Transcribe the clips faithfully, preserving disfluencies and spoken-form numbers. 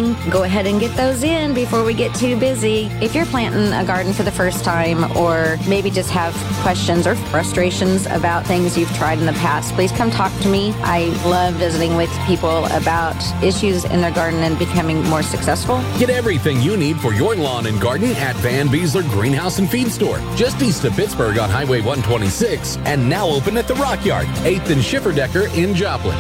garden, go ahead and get those in before we get too busy. If you're planting a garden for the first time, or maybe just have questions or frustrations about things you've tried in the past, please come talk to me. I love visiting with people about issues in their garden and becoming more successful. Get everything you need for your lawn and garden at Van Beesler Greenhouse and Feed Store, just east of Pittsburgh on Highway one twenty-six, and now open at the Rock Yard, eighth and Schifferdecker in Joplin.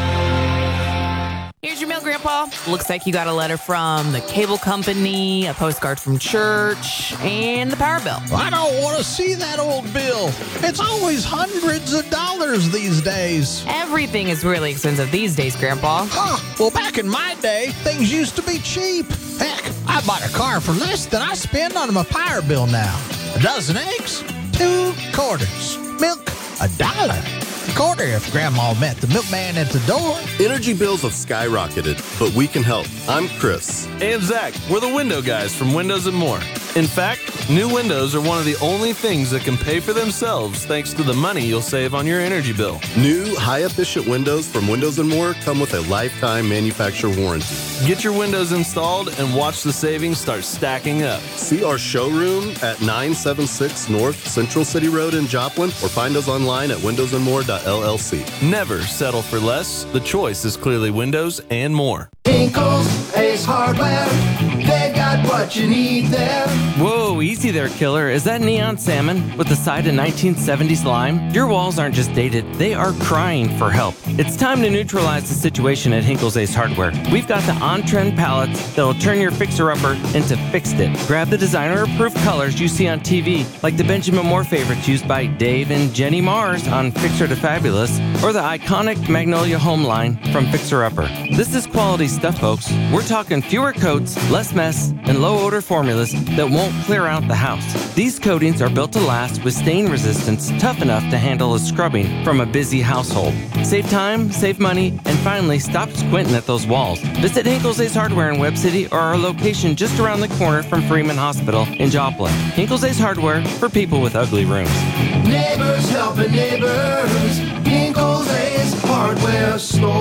Here's your mail, Grandpa. Looks like you got a letter from the cable company, a postcard from church, and the power bill. I don't want to see that old bill. It's always hundreds of dollars these days. Everything is really expensive these days, Grandpa. Huh. Well, back in my day, things used to be cheap. Heck, I bought a car for less than I spend on my power bill now. A dozen eggs, two quarters. Milk, a dollar. A quarter if Grandma met the milkman at the door. Energy bills have skyrocketed, but we can help. I'm Chris. And Zach. We're the window guys from Windows and More. In fact, new windows are one of the only things that can pay for themselves thanks to the money you'll save on your energy bill. New, high-efficient windows from Windows and More come with a lifetime manufacturer warranty. Get your windows installed and watch the savings start stacking up. See our showroom at nine seventy-six North Central City Road in Joplin, or find us online at windows and more dot l l c. Never settle for less. The choice is clearly Windows and More. Hinkle's Ace Hardware, they got what you need there. Whoa, easy there, killer. Is that neon salmon with the side of nineteen seventies lime? Your walls aren't just dated, they are crying for help. It's time to neutralize the situation at Hinkle's Ace Hardware. We've got the on-trend palettes that'll turn your fixer-upper into fixed it. Grab the designer-approved colors you see on T V, like the Benjamin Moore favorites used by Dave and Jenny Mars on Fixer to Fabulous, or the iconic Magnolia Home line from Fixer Upper. This is quality stuff, folks. We're talking fewer coats, less mess, and low-odor formulas that won't clear out the house. These coatings are built to last with stain resistance tough enough to handle a scrubbing from a busy household. Save time, save money, and finally stop squinting at those walls. Visit Hinkle's Ace Hardware in Webb City or our location just around the corner from Freeman Hospital in Joplin. Hinkle's Ace Hardware for people with ugly rooms. Neighbors helping neighbors. Hinkle's Ace Hardware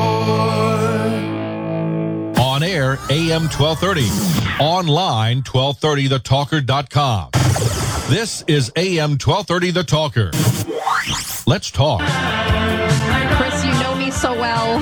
Store. On air, A M twelve thirty. Online, twelve thirty the talker dot com. This is A M twelve thirty The Talker. Let's talk. Chris, you know me so well.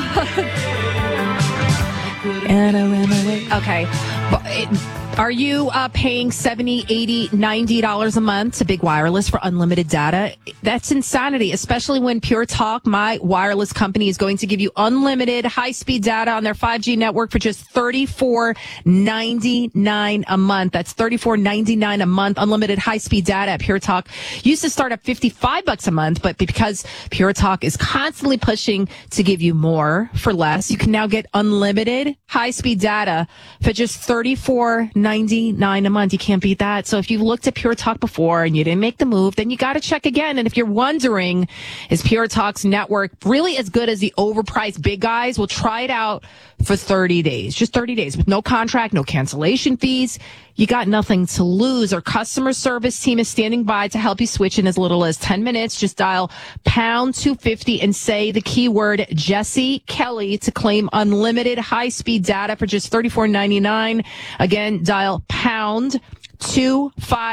Okay. But it, are you uh, paying seventy dollars, eighty dollars, ninety dollars a month to Big Wireless for unlimited data? That's insanity, especially when Pure Talk, my wireless company, is going to give you unlimited high-speed data on their five G network for just thirty-four ninety-nine a month. That's thirty-four ninety-nine a month, unlimited high-speed data at Pure Talk. Used to start at fifty-five bucks a month, but because Pure Talk is constantly pushing to give you more for less, you can now get unlimited high-speed data for just thirty-four ninety-nine a month. You can't beat that. So if you've looked at Pure Talk before and you didn't make the move, then you got to check again. And if you're wondering, is Pure Talk's network really as good as the overpriced big guys? Well, try it out for thirty days. Just thirty days with no contract, no cancellation fees. You got nothing to lose. Our customer service team is standing by to help you switch in as little as ten minutes. Just dial pound two fifty and say the keyword Jesse Kelly to claim unlimited high-speed data for just thirty-four ninety-nine. Again, dial pound two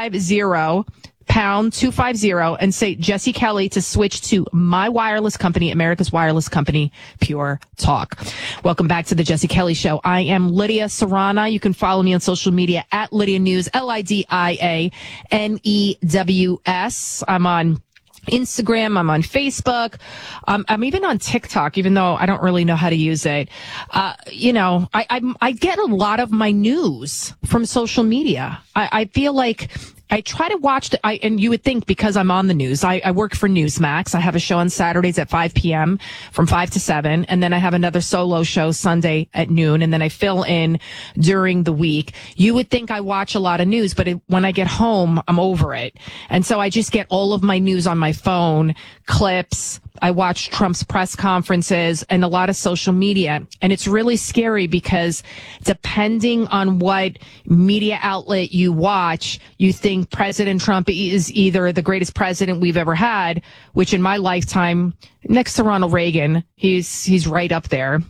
fifty, pound two fifty, and say Jesse Kelly to switch to my wireless company, America's wireless company, Pure Talk. Welcome back to the Jesse Kelly Show. I am Lydia Serrana. You can follow me on social media at Lydia News, L I D I A N E W S. I'm on Instagram. I'm on Facebook. Um, I'm even on TikTok, even though I don't really know how to use it. Uh, you know, I, I, I get a lot of my news from social media. I, I feel like I try to watch, the, I, and you would think because I'm on the news, I, I work for Newsmax. I have a show on Saturdays at five p.m. from five to seven. And then I have another solo show Sunday at noon. And then I fill in during the week. You would think I watch a lot of news, but it, when I get home, I'm over it. And so I just get all of my news on my phone, clips. I watch Trump's press conferences and a lot of social media. And it's really scary because depending on what media outlet you watch, you think President Trump is either the greatest president we've ever had, which in my lifetime, next to Ronald Reagan, he's, he's right up there.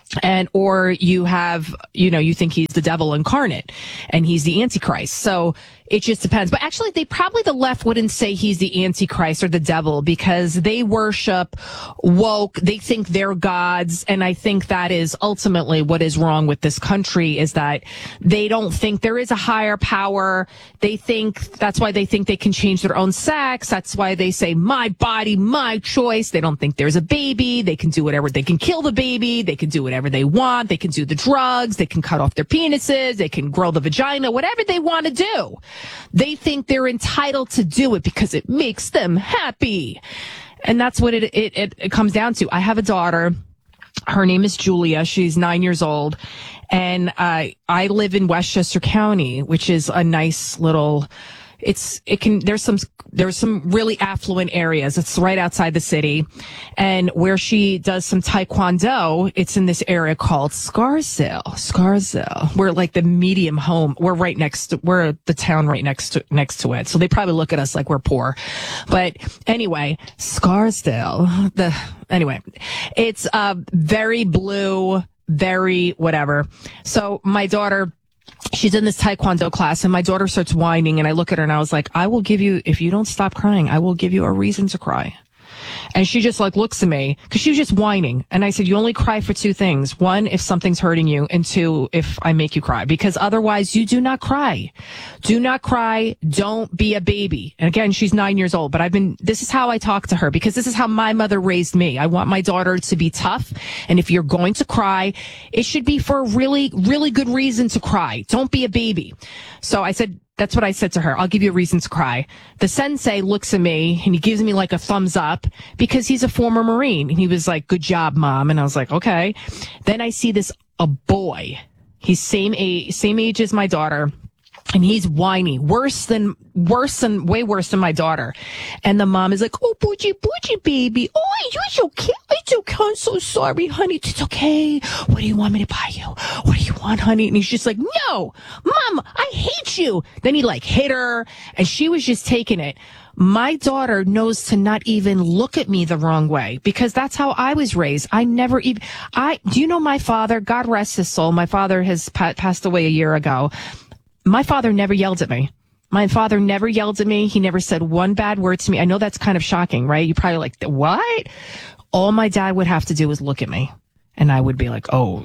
And, or you have, you know, you think he's the devil incarnate and he's the Antichrist. So it just depends. But actually, they probably, the left wouldn't say he's the Antichrist or the devil because they worship woke. They think they're gods. And I think that is ultimately what is wrong with this country is that they don't think there is a higher power. They think that's why they think they can change their own sex. That's why they say my body, my choice. They don't think there's a baby. They can do whatever. They can kill the baby. They can do whatever they want. They can do the drugs. They can cut off their penises. They can grow the vagina, whatever they want to do. They think they're entitled to do it because it makes them happy. And that's what it, it, it, it comes down to. I have a daughter. Her name is Julia. She's nine years old. And uh, I live in Westchester County, which is a nice little... It's, it can, there's some, there's some really affluent areas. It's right outside the city. And where she does some Taekwondo, it's in this area called Scarsdale, Scarsdale. We're like the medium home. We're right next to, we're the town right next to, next to it. So they probably look at us like we're poor. But anyway, Scarsdale, the, anyway, it's, uh, very blue, very whatever. So my daughter, she's in this Taekwondo class and my daughter starts whining and I look at her and I was like, I will give you, if you don't stop crying, I will give you a reason to cry. And she just like looks at me because she was just whining. And I said, you only cry for two things. One, if something's hurting you. And two, if I make you cry, because otherwise you do not cry. Do not cry. Don't be a baby. And again, she's nine years old, but I've been, this is how I talk to her because this is how my mother raised me. I want my daughter to be tough. And if you're going to cry, it should be for a really, really good reason to cry. Don't be a baby. So I said, that's what I said to her. I'll give you a reason to cry. The sensei looks at me and he gives me like a thumbs up because he's a former Marine. And he was like, good job, Mom. And I was like, okay. Then I see this, a boy. He's same age, same age as my daughter. And he's whiny, worse than, worse than, way worse than my daughter. And the mom is like, oh, bougie, bougie, baby. Oh, it's okay. It's okay. I'm so sorry, honey. It's okay. What do you want me to buy you? What do you want, honey? And he's just like, no, Mom, I hate you. Then he like hit her and she was just taking it. My daughter knows to not even look at me the wrong way because that's how I was raised. I never even, I, do you know my father? God rest his soul. My father has pa- passed away a year ago. My father never yelled at me. My father never yelled at me. He never said one bad word to me. I know that's kind of shocking, right? You're probably like, what? All my dad would have to do was look at me. And I would be like, oh,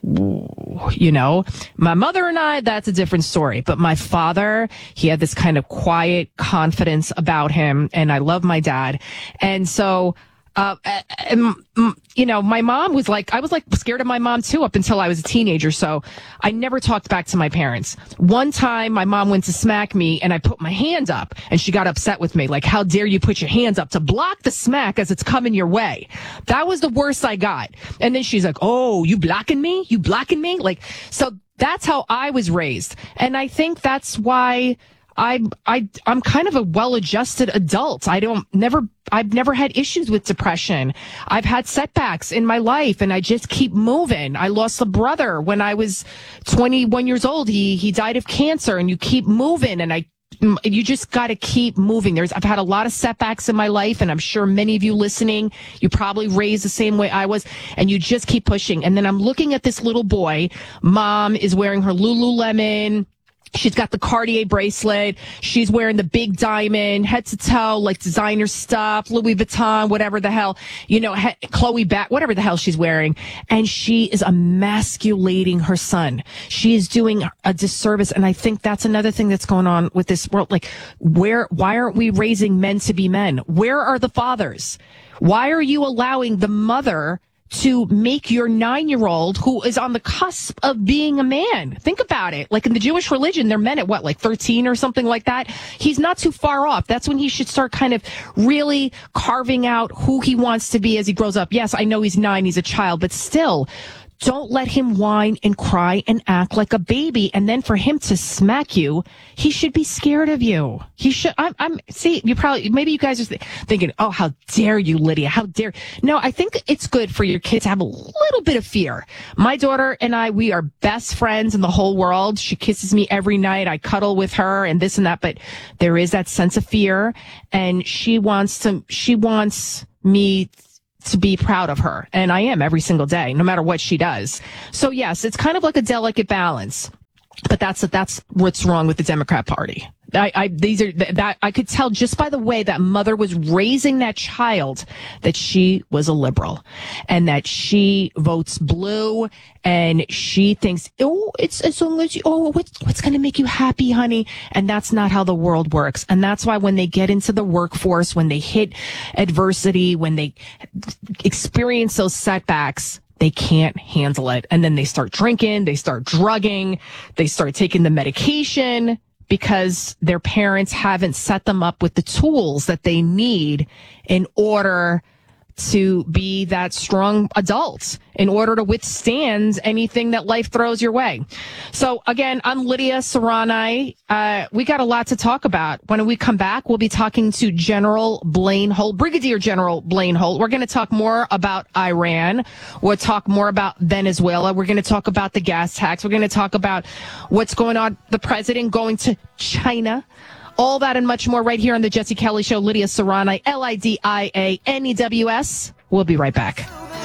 you know, my mother and I, that's a different story. But my father, he had this kind of quiet confidence about him. And I love my dad. And so, uh, and, you know, my mom was like, I was like scared of my mom too up until I was a teenager. So I never talked back to my parents. One time my mom went to smack me and I put my hand up and she got upset with me. Like, how dare you put your hands up to block the smack as it's coming your way? That was the worst I got. And then she's like, oh, you blocking me? You blocking me? Like, so that's how I was raised. And I think that's why I, I, I'm kind of a well-adjusted adult. I don't never, I've never had issues with depression. I've had setbacks in my life and I just keep moving. I lost a brother when I was twenty-one years old. He, he died of cancer and you keep moving and I, you just got to keep moving. There's, I've had a lot of setbacks in my life and I'm sure many of you listening, you probably raised the same way I was and you just keep pushing. And then I'm looking at this little boy. Mom is wearing her Lululemon. She's got the Cartier bracelet. She's wearing the big diamond, head to toe, like designer stuff, Louis Vuitton, whatever the hell, you know, he- Chloe Bat, whatever the hell she's wearing. And she is emasculating her son. She is doing a disservice. And I think that's another thing that's going on with this world. Like, where, why aren't we raising men to be men? Where are the fathers? Why are you allowing the mother to make your nine-year-old who is on the cusp of being a man? Think about it. Like in the Jewish religion, they're men at what, like thirteen or something like that? He's not too far off. That's when he should start kind of really carving out who he wants to be as he grows up. Yes, I know he's nine, he's a child, but still, don't let him whine and cry and act like a baby. And then for him to smack you, he should be scared of you. He should. I'm, I'm see, you probably, maybe you guys are th- thinking, oh, how dare you, Lydia? How dare. No, I think it's good for your kids to have a little bit of fear. My daughter and I, we are best friends in the whole world. She kisses me every night. I cuddle with her and this and that. But there is that sense of fear. And she wants to, she wants me to be proud of her. And I am every single day, no matter what she does. So yes, it's kind of like a delicate balance. But that's that's what's wrong with the Democrat Party. I, I these are that I could tell just by the way that mother was raising that child that she was a liberal, and that she votes blue, and she thinks, oh, it's as long as you, oh, what's what's going to make you happy, honey? And that's not how the world works. And that's why when they get into the workforce, when they hit adversity, when they experience those setbacks, they can't handle it. And then they start drinking, they start drugging, they start taking the medication because their parents haven't set them up with the tools that they need in order to be that strong adult, in order to withstand anything that life throws your way. So again, I'm Lydia Serrani. Uh, we got a lot to talk about. When we come back, we'll be talking to General Blaine Holt, Brigadier General Blaine Holt. We're going to talk more about Iran. We'll talk more about Venezuela. We're going to talk about the gas tax. We're going to talk about what's going on, the president going to China. All that and much more right here on the Jesse Kelly Show. Lydia Serrani, L I D I A N E W S. We'll be right back.